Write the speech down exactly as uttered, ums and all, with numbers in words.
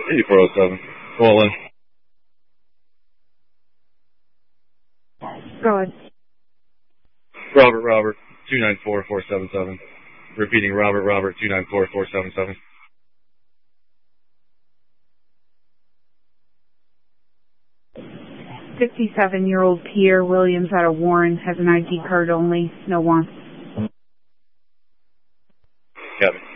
eighty-four oh seven. Call in. Go ahead. Robert, Robert, two nine four, four seven seven. Repeating, Robert, Robert, two nine four, four seven seven. fifty-seven-year-old Pierre Williams out of Warren has an I D card only. No wants. Got it.